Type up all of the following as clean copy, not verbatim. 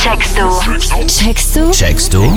Checkst du?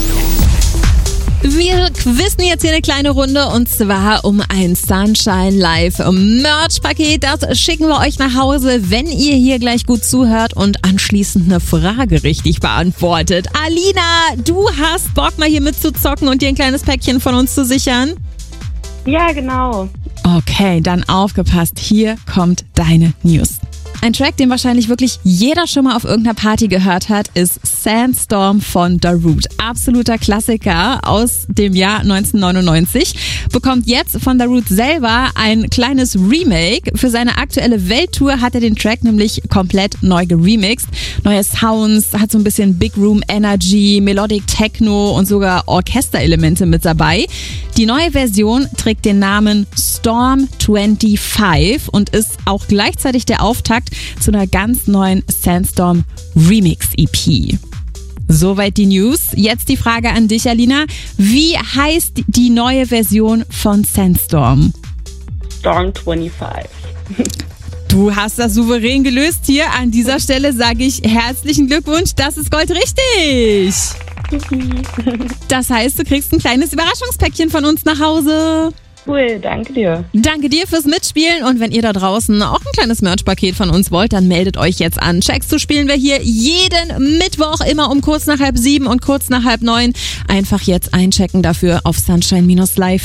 Wir quizzen jetzt hier eine kleine Runde und zwar um ein Sunshine Live Merch-Paket. Das schicken wir euch nach Hause, wenn ihr hier gleich gut zuhört und anschließend eine Frage richtig beantwortet. Alina, du hast Bock mal hier mitzuzocken und dir ein kleines Päckchen von uns zu sichern? Ja, genau. Okay, dann aufgepasst. Hier kommt deine News. Ein Track, den wahrscheinlich wirklich jeder schon mal auf irgendeiner Party gehört hat, ist Sandstorm von Darude. Absoluter Klassiker aus dem Jahr 1999. Bekommt jetzt von Darude selber ein kleines Remake. Für seine aktuelle Welttour hat er den Track nämlich komplett neu geremixed. Neue Sounds, hat so ein bisschen Big Room Energy, Melodic Techno und sogar Orchesterelemente mit dabei. Die neue Version trägt den Namen Storm 25 und ist auch gleichzeitig der Auftakt zu einer ganz neuen Sandstorm Remix EP. Soweit die News. Jetzt die Frage an dich, Alina. Wie heißt die neue Version von Sandstorm? Storm 25. Du hast das souverän gelöst. Hier an dieser Stelle sage ich herzlichen Glückwunsch. Das ist goldrichtig. Das heißt, du kriegst ein kleines Überraschungspäckchen von uns nach Hause. Cool, danke dir. Danke dir fürs Mitspielen und wenn ihr da draußen auch ein kleines Merch-Paket von uns wollt, dann meldet euch jetzt an. Checks zu spielen wir hier jeden Mittwoch immer um kurz nach 6:30 und kurz nach 8:30. Einfach jetzt einchecken dafür auf Sunshine-Live.